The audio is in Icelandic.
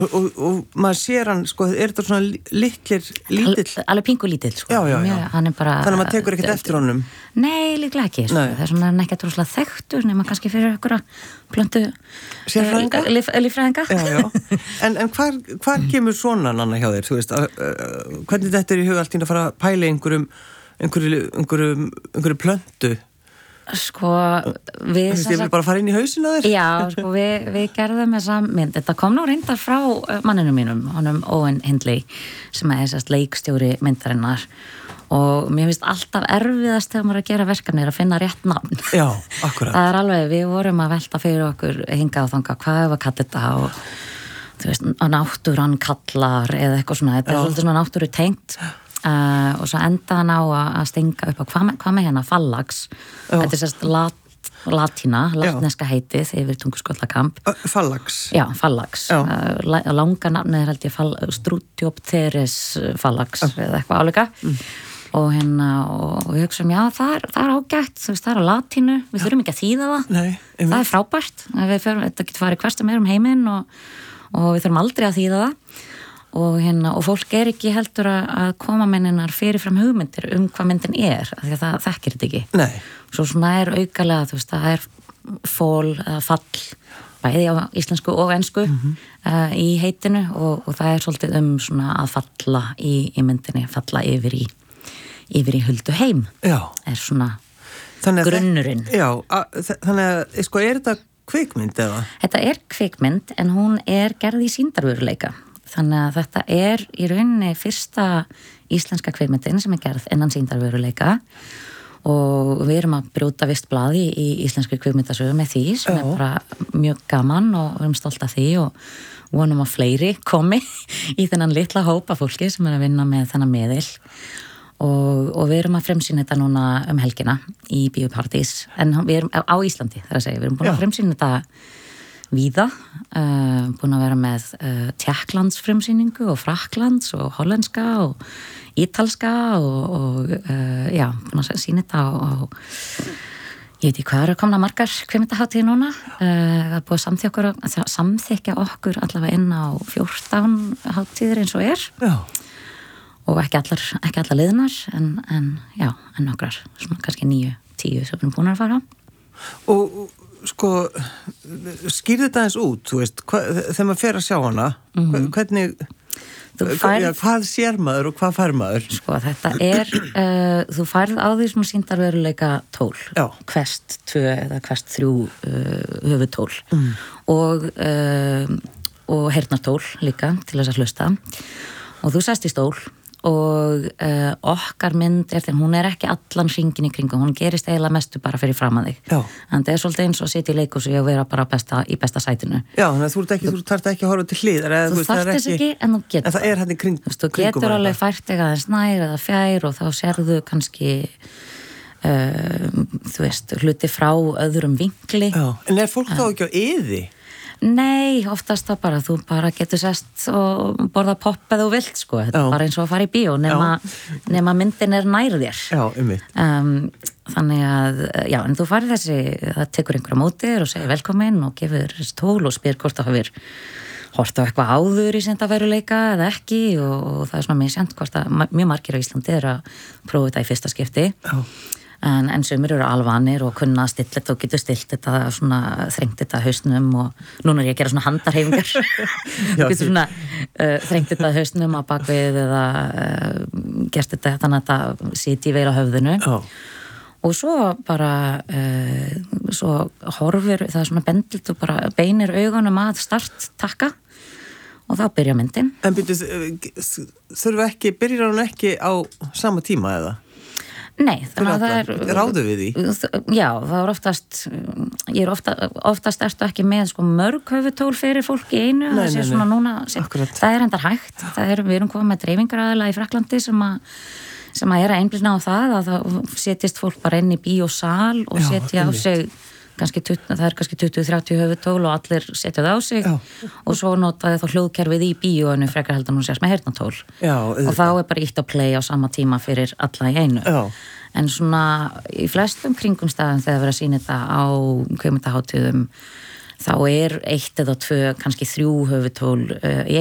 Og maður sér hann, sko, þetta svona lítill? Alveg pingu lítill, sko. Já. Hann bara... Þannig að maður tekur ekkert eftir honum? Nei, líklega ekki, sko. Það svona hann ekki að trúslega þekktur, nema kannski fyrir ykkur að plöntu... Sérfræðinga? Líffræðinga. Já. En hvar kemur svona Nanna hjá þér, þú veist? Hvernig þetta í huga allt í að fara að pæla einhverju plöntu? Sko, við... Ég vil bara fara inn í hausina þér? Já, sko, við gerðum þessa mynd. Þetta kom nú reyndar frá manninu mínum, honum Owen Hindley, sem sérst leikstjóri myndarinnar. Og mér finnst alltaf erfiðast þegar maður að gera verkefni að finna rétt nafn. Já, akkurat. Það alveg, við vorum að velta fyrir okkur hingað og þangað, hvað hefur að kalla þetta og þú veist, náttúran kallar eða eitthvað svona. Þetta svolítið svona náttúru tengt. Og svo enda hann á að stinga upp á hvað með hérna, fallax. Þetta sérst latneska heitið yfir Tunguskollakamp. Fallax? Já, fallax. Langa nafnið held ég Struthiopetes fallax eða eitthvað álíka. Og við hugsaum, já, það er ágætt, þú veist, það er á latínu, við þurfum ekki að þýða það. Nei, það er frábært. Þetta getur farið hvert sem heiminn og við þurfum aldrei að þýða það. Og fólk ekki heldur að koma menninar fyrirfram hugmyndir hvað myndin því að það þekkir þetta ekki. Nei. Svo svona er aukalega, þú veist, það er fól eða fall, bæði á íslensku og ensku í heitinu og það er svolítið svona að falla í myndinni, falla yfir í huldu heim. Já. Er svona grunnurinn. Já, þannig að, sko, er þetta kvikmynd eða? Þetta er kvikmynd en hún er gerð í sýndarveruleika. Þannig að þetta er í rauninni fyrsta íslenska kvikmyndin sem er gerð innan sýndarveruleika og við erum að brjóta visst blaði í íslenski kvikmyndasögu með því sem er bara mjög gaman og við erum stolt af því og vonum að fleiri komi í þennan litla hópa fólki sem er að vinna með þennan miðil og við erum að fremsýna þetta núna helgina í Bíóparadís en við erum á Íslandi þar að segja, við erum búin að fremsýna þetta víða, búin að vera með Tékklands frumsýningu og Frakklands og hollenska og ítalska og já, búin að sýna þetta og ég veit ekki hvað eru komna margar kvikmyndahátíðir núna. Það er búið að samþykja okkur allavega inn á 14 hátíðir eins og er. Já. Og ekki allar liðnar en nokkrar, svona kannski 9-10 sem við erum búin að fara. Og sko, skýrðu þetta eins út, þú veist, þegar maður fer að sjá hana, hvernig, hvað sér maður og hvað fær maður? Sko, þetta er, þú færð á því sem sýndarveruleika tól, Quest 2 eða Quest 3 höfutól og heyrnartól líka til þess að hlusta og þú sest í stól og okkar mynd þegar hún er ekki allan hringin í kringum, hún gerist eiginlega mestu bara fyrir fram að þig. En það er svolítið eins og sitja í leikhúsi og vera bara í besta sætinu. Já, þannig að þú þarft ekki að horfa til hliðar. Þú þarft þess ekki, en þú getur. En það er hann í kringum. Þú getur alveg fært þig aðeins nær eða fjær og þá sérðu kannski þú veist, hluti frá öðrum vinkli. Já, en er fólk þá ekki á yði? Nei, oftast það bara, þú bara getur sest og borða popp eða þú vilt, sko. Þetta er bara eins og að fara í bíó, nema myndin er nær þér. Já, þannig að, já, en þú farið þessi, það tekur einhverja mótir og segir velkomin og gefur þessi tól og spyr hvort það hafir hort á eitthvað áður í sýndarveruleika eða ekki og það er svona misjant hvort að mjög margir á Íslandi er að prófa þetta í fyrsta skipti. Já. En sumir eru alvanir og kunna að stilla þetta og getur stilt þetta svona, þrengt þetta hausnum og núna er ég að gera svona handarhefingar og getur svona þrengt þetta hausnum á bakvið eða gert þetta þannig að þetta siti vel á höfðinu og svo bara svo horfir, það er svona bendilt og bara beinir augunum að starttakka og þá byrja myndin. En byrjar hún ekki á sama tíma eða? Nei, þannig að það er... Ráðu við því? Já, það er oftast ertu ekki með sko mörg höfutól fyrir fólk í einu. Nei. Svona núna, það er endar hægt. Við erum komið með dreifingaraðila í Frakklandi sem að er að einblína á það að það setjist fólk bara inn í bíósal og setja á sig það er kannski 20-30 höfutól og allir setja það á sig og svo notaði þá hljóðkerfið í bíóinu frekar heldur nú sérst með heyrnartól og þá er bara ítt að play á sama tíma fyrir alla í einu. En svona í flestum kringumstæðum þegar verið að sýna þetta á kvikmyndahátíðum þá 1 eða 2, kannski 3 höfuðtól